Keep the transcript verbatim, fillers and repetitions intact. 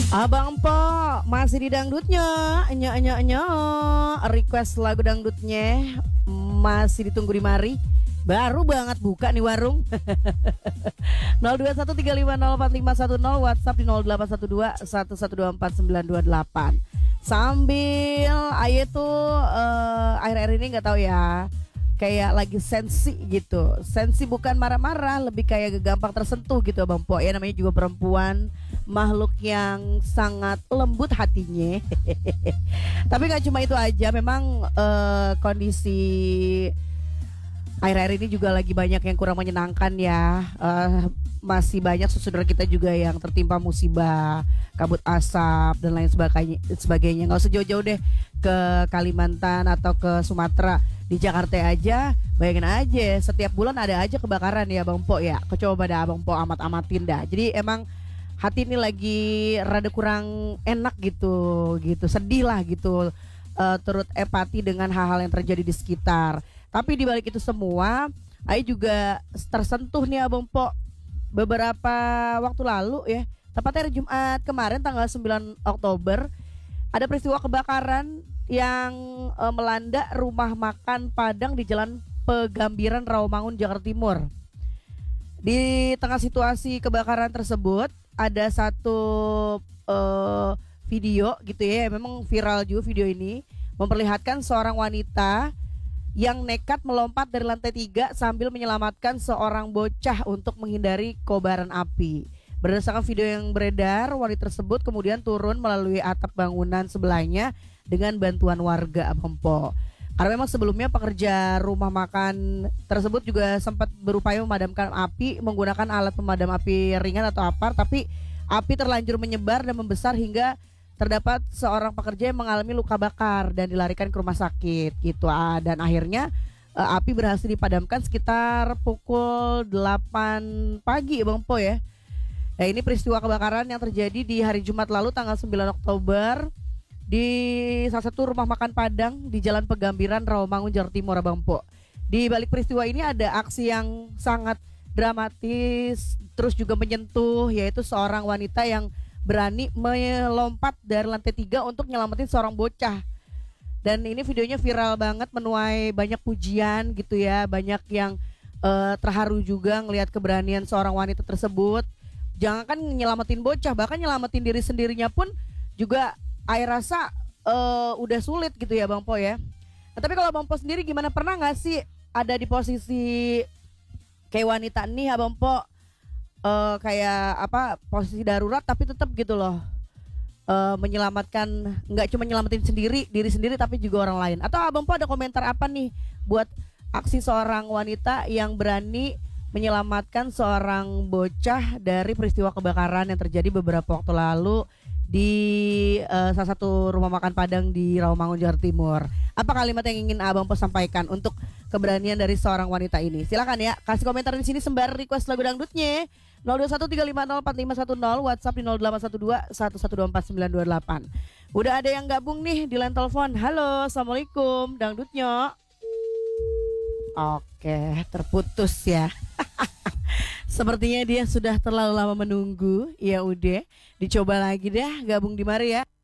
Abang Po masih di dangdutnya, enya enya enya. Request lagu dangdutnya masih ditunggu di mari. Baru banget buka nih warung. nol dua satu tiga lima nol empat lima satu nol, WhatsApp di nol delapan satu dua satu satu dua empat sembilan dua delapan. Sambil Aye tuh uh, akhir-akhir ini nggak tahu ya, kayak lagi sensi gitu. Sensi bukan marah-marah, lebih kayak gampang tersentuh gitu Abang Po. Ya namanya juga perempuan, makhluk yang sangat lembut hatinya. Tapi gak cuma itu aja, memang uh, kondisi akhir-akhir ini juga lagi banyak yang kurang menyenangkan ya. uh, Masih banyak saudara kita juga yang tertimpa musibah, kabut asap dan lain sebagainya, sebagainya. Gak usah jauh-jauh deh ke Kalimantan atau ke Sumatera. Di Jakarta aja, bayangin aja setiap bulan ada aja kebakaran ya Bang Po ya. Coba dah Bang Po amat-amatin dah. Jadi emang hati ini lagi rada kurang enak gitu, gitu sedih lah gitu, uh, turut empati dengan hal-hal yang terjadi di sekitar. Tapi di balik itu semua, Ayu juga tersentuh nih Abang Po. Beberapa waktu lalu ya, tepatnya hari Jumat kemarin tanggal sembilan Oktober, ada peristiwa kebakaran yang uh, melanda rumah makan Padang di Jalan Pegambiran, Rawamangun, Jakarta Timur. Di tengah situasi kebakaran tersebut, ada satu uh, video gitu ya, memang viral juga video ini, memperlihatkan seorang wanita yang nekat melompat dari lantai tiga sambil menyelamatkan seorang bocah untuk menghindari kobaran api. Berdasarkan video yang beredar, wanita tersebut kemudian turun melalui atap bangunan sebelahnya dengan bantuan warga Abang Po. Karena memang sebelumnya pekerja rumah makan tersebut juga sempat berupaya memadamkan api menggunakan alat pemadam api ringan atau apar, tapi api terlanjur menyebar dan membesar hingga terdapat seorang pekerja yang mengalami luka bakar dan dilarikan ke rumah sakit gitu. Dan akhirnya api berhasil dipadamkan sekitar pukul delapan pagi Bang Po ya. Nah, ini peristiwa kebakaran yang terjadi di hari Jumat lalu tanggal sembilan Oktober di salah satu rumah makan Padang di Jalan Pegambiran, Rawamangun, Jakarta Timur Abang Po. Di balik peristiwa ini ada aksi yang sangat dramatis terus juga menyentuh, yaitu seorang wanita yang berani melompat dari lantai tiga untuk nyelamatin seorang bocah. Dan ini videonya viral banget, menuai banyak pujian gitu ya. Banyak yang uh, terharu juga ngelihat keberanian seorang wanita tersebut. Jangan kan nyelamatin bocah, bahkan nyelamatin diri sendirinya pun juga Air rasa uh, udah sulit gitu ya Bang Po ya. Nah, tapi kalau Bang Po sendiri gimana, pernah gak sih ada di posisi kayak wanita nih Abang Po, uh, kayak apa, posisi darurat tapi tetap gitu loh, uh, menyelamatkan, nggak cuma nyelamatin sendiri diri sendiri tapi juga orang lain. Atau Abang Po ada komentar apa nih buat aksi seorang wanita yang berani menyelamatkan seorang bocah dari peristiwa kebakaran yang terjadi beberapa waktu lalu di uh, salah satu rumah makan Padang di Rawamangun, Jakarta Timur? Apa kalimat yang ingin Abang Po sampaikan untuk keberanian dari seorang wanita ini? Silakan ya, kasih komentar di sini sembari request lagu dangdutnya. nol dua satu tiga lima nol empat lima satu nol, WhatsApp di nol delapan satu dua satu satu dua empat sembilan dua delapan. Udah ada yang gabung nih di line telepon. Halo, assalamualaikum, dangdutnya. Oke, terputus ya. Sepertinya dia sudah terlalu lama menunggu. Ya udah, dicoba lagi deh gabung di mari ya.